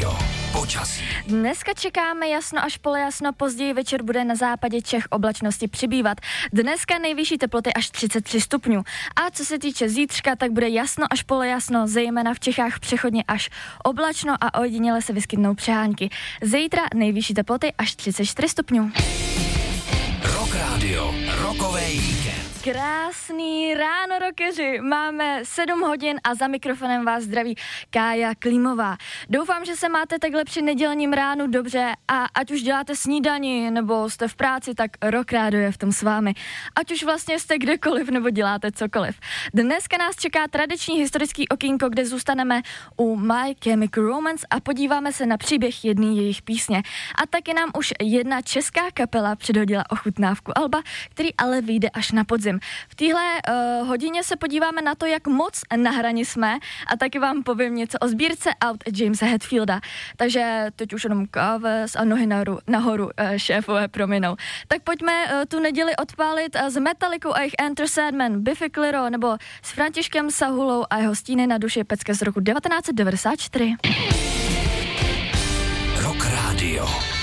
Radio. Počasí. Dneska čekáme jasno až polojasno, později večer bude na západě Čech oblačnosti přibývat. Dneska nejvyšší teploty až 33 stupňů. A co se týče zítřka, tak bude jasno až polojasno, zejména v Čechách přechodně až oblačno a ojediněle se vyskytnou přehánky. Zítra nejvyšší teploty až 34 stupňů. Rock Radio. Rokovej víkend. Krásný ráno, rockeři. Máme 7 hodin a za mikrofonem vás zdraví Kája Klímová. Doufám, že se máte takhle při nedělním ránu dobře a ať už děláte snídani nebo jste v práci, tak Rock Radio je v tom s vámi. Ať už vlastně jste kdekoliv nebo děláte cokoliv. Dneska nás čeká tradiční historický okýnko, kde zůstaneme u My Chemical Romance a podíváme se na příběh jedné jejich písně. A taky nám už jedna česká kapela předhodila ochutnávku alba, který ale vyjde až na podzim. V téhle hodině se podíváme na to, jak moc na hrani jsme a taky vám povím něco o sbírce aut Jamesa Hetfielda. Takže teď už jenom káves a nohy nahoru šéfové prominou. Tak pojďme tu neděli odpálit s Metallicou a jejich Enter Sandman, Biffy Clyro nebo s Františkem Sahulou a jeho Stíny na duši, pecka z roku 1994. Rock Radio.